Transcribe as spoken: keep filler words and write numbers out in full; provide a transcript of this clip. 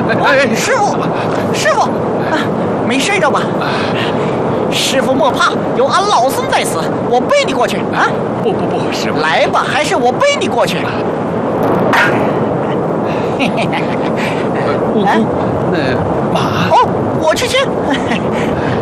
哎，师傅，师傅，啊，没事着吧？师傅莫怕，有俺老僧在此，我背你过去啊！ 不不不，师傅， 来吧，还是我背你过去。嘿嘿嘿， 悟空，那马？ 哦，我去牵。